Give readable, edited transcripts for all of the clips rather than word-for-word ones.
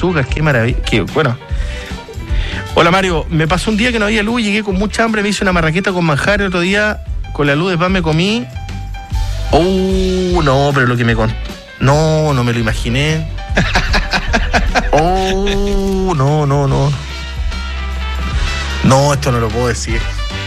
azúcar, qué maravilla. Bueno. Hola Mario, me pasó un día que no había luz, llegué con mucha hambre, me hice una marraqueta con manjar, el otro día con la luz de pan me comí. No, pero lo que me contó. No me lo imaginé. No. No, esto no lo puedo decir.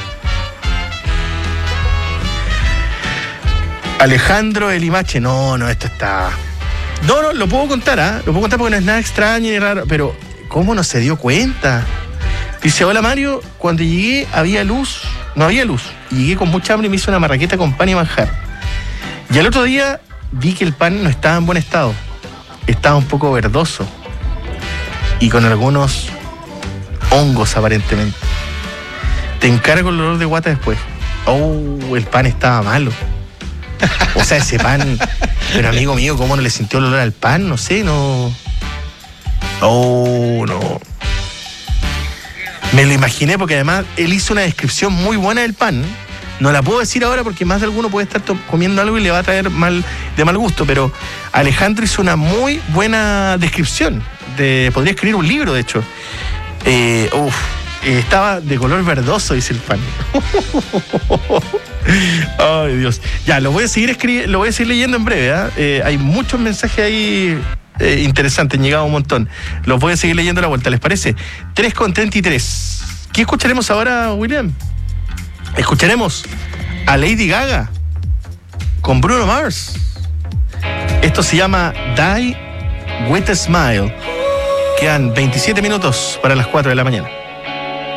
Alejandro Elimache, no, esto está... No, lo puedo contar, ¿ah? Lo puedo contar porque no es nada extraño ni raro, pero ¿cómo no se dio cuenta? Dice, hola Mario, cuando llegué no había luz. Llegué con mucha hambre y me hice una marraqueta con pan y manjar. Y al otro día vi que el pan no estaba en buen estado. Estaba un poco verdoso y con algunos hongos aparentemente. Te encargo el dolor de guata después. El pan estaba malo. O sea, ese pan... Pero amigo mío, ¿cómo no le sintió el olor al pan? No sé, no... No. Me lo imaginé porque además él hizo una descripción muy buena del pan. No la puedo decir ahora porque más de alguno puede estar comiendo algo y le va a traer de mal gusto, pero Alejandro hizo una muy buena descripción. Podría escribir un libro, de hecho. Estaba de color verdoso, dice el pan. Ay, Dios. Ya, lo voy a seguir leyendo en breve, ¿eh? Hay muchos mensajes ahí interesantes, han llegado un montón. Los voy a seguir leyendo a la vuelta, ¿les parece? 3:33. ¿Qué escucharemos ahora, William? Escucharemos a Lady Gaga con Bruno Mars. Esto se llama Die With a Smile. Quedan 27 minutos para las 4 de la mañana.